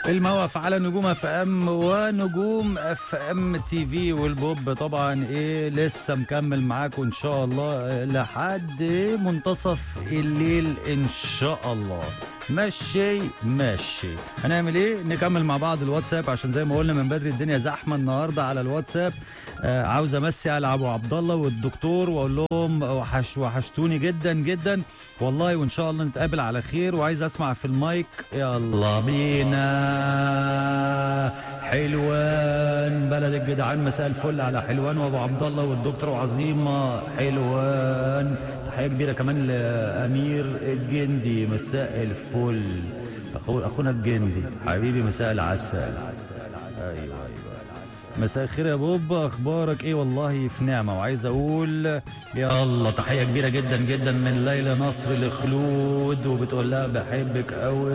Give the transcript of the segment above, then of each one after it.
الموقف على نجوم اف ام ونجوم اف ام تي في، والبوب طبعا ايه لسه مكمل معاكم ان شاء الله لحد منتصف الليل ان شاء الله. ماشي ماشي، هنعمل ايه؟ نكمل مع بعض الواتساب عشان زي ما قلنا من بدري الدنيا زحمه النهارده على الواتساب. عاوز امسي على ابو عبد الله والدكتور واقول لهم وحشتوني جدا جدا والله، وان شاء الله نتقابل على خير، وعايز اسمع في المايك يلا بينا حلوان بلد الجدعان. مساء الفل على حلوان وابو عبد الله والدكتور وعظيمه حلوان. تحيه كبيره كمان لامير الجندي، مساء الفل اخونا الجندي حبيبي، مساء العسل. ايوه مساء الخير يا بوب، اخبارك ايه؟ والله في نعمه، وعايز اقول يلا تحيه كبيره جدا جدا من ليلى نصر لخلود، وبتقول لها بحبك قوي.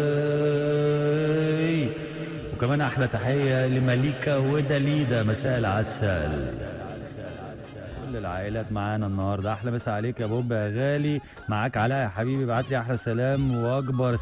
وكمان احلى تحيه لمليكه ودليده، مساء العسل. كل العائلات معانا النهارده، احلى مسا عليك يا بوب يا غالي. معاك علاء يا حبيبي، بعت لي احلى سلام واكبر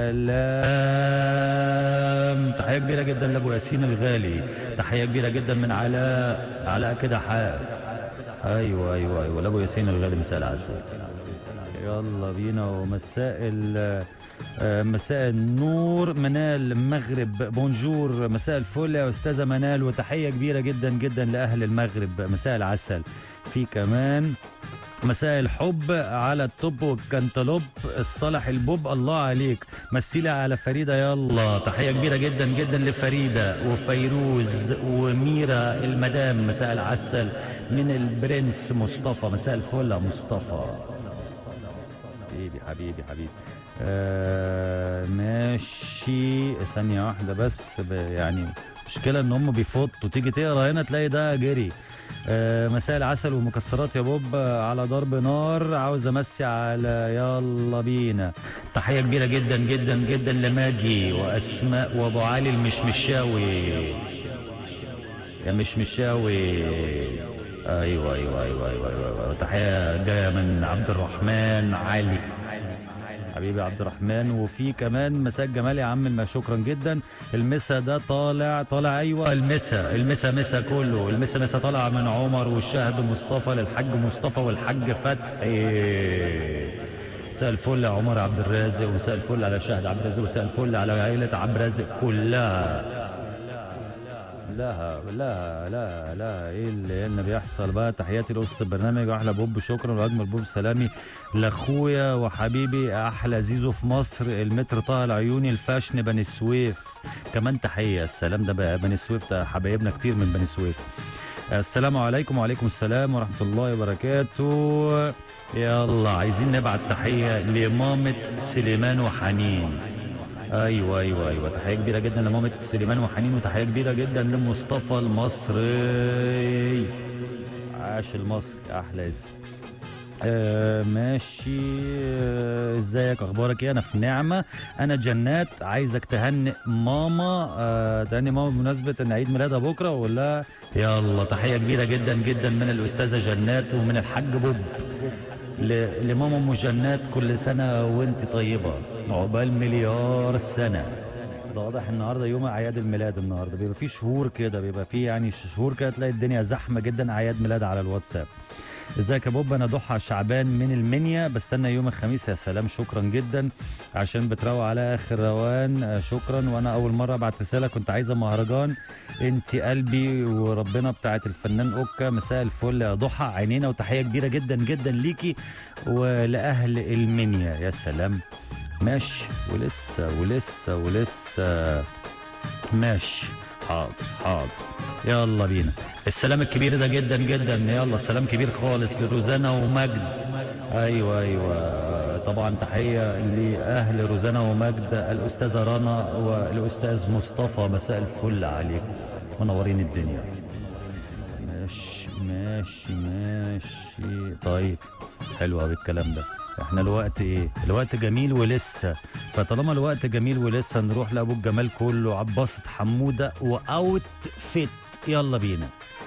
سلام. تحيه كبيره جدا لابو ياسين الغالي، تحيه كبيره جدا من علاء كده حاف. ايوه لابو ياسين الغالي، مساء العسل. يلا بينا. ومساء مساء النور منال المغرب، بونجور، مساء الفل يا استاذه منال، وتحيه كبيره جدا جدا لاهل المغرب، مساء العسل. في كمان مساء الحب على الطب والكنتالوب الصالح البوب، الله عليك. مسيلة على فريدة، يلا تحية كبيرة جدا جدا لفريدة وفيروز وميرا المدام، مساء العسل. من البرنس مصطفى، مساء الفل يا مصطفى حبيبي ماشي. ثانية واحدة بس، يعني مشكلة ان هم بيفوتوا، تيجي تقرا هنا تلاقي ده جري. مساء العسل ومكسرات يا بوب على ضرب نار، عاوز امسي على يلا بينا. تحية كبيرة جدا جدا جدا لماجي واسماء وابو علي المشمشاوي يا مشمشاوي. ايوه. تحية جاية من عبد الرحمن علي حبيبي عبد الرحمن. وفي كمان مساء الجمال يا عم، شكرا جدا. المسا ده طالع ايوه، المسا كله، المسا طالع من عمر والشهد مصطفى للحاج مصطفى والحاج فتحي. مساء الفل يا عمر عبد الرازق، ومساء الفل على شهد عبد الرازق، ومساء الفل على عائله عبد الرازق كلها. لا ايه اللي بيحصل بقى؟ تحياتي لوسط البرنامج واحلى بوب، شكرا واجمل بوب. سلامي لاخويا وحبيبي احلى زيزو في مصر، المتر طه العيوني الفاشن بني سويف. كمان تحيه، السلام ده بقى بني سويف، ده حبايبنا كتير من بني سويف. السلام عليكم. وعليكم السلام ورحمه الله وبركاته. يلا عايزين نبعت تحيه لمامة سليمان وحنين. ايوه تحيه كبيره جدا لمامة سليمان وحنين، وتحيه كبيره جدا لمصطفى المصري، عاش المصري، احلى اسم. ماشي. ازيك اخبارك ايه؟ انا في نعمه. انا جنات، عايزك تهنئ ماما، تهنئ ماما بمناسبه ان عيد ميلادها بكره، ولا يلا تحيه كبيره جدا جدا من الاستاذه جنات ومن الحاج بوب لماما ام جنات، كل سنه وانت طيبه، عقبال مليار سنه. ده واضح النهارده يوم اعياد الميلاد، النهارده بيبقى فيه شهور كده، بيبقى فيه يعني شهور كده تلاقي الدنيا زحمه جدا اعياد ميلاد على الواتساب. ازيك يا بوب؟ انا ضحى شعبان من المنيا، بستنى يوم الخميس. يا سلام، شكرا جدا عشان بتروق على اخر روان، شكرا. وانا اول مره ابعت رساله كنت عايزه مهرجان انت قلبي وربنا بتاعت الفنان اوكا. مساء الفل يا ضحى عينينا، وتحيه كبيره جدا جدا ليكي ولاهل المنيا. يا سلام، ماشي. ولسه ماشي، حاضر يلا بينا. السلام الكبير ده جدا جدا، يلا السلام كبير خالص لروزانا ومجد. ايوه طبعا تحيه لاهل روزانا ومجد، الاستاذه رنا والاستاذ مصطفى، مساء الفل عليكم، منورين الدنيا. ماشي طيب، حلو قوي الكلام ده. احنا الوقت ايه؟ الوقت جميل ولسه، فطالما الوقت جميل ولسه نروح لابو الجمال كله، عباسة حموده واوت فيت. يلا بينا.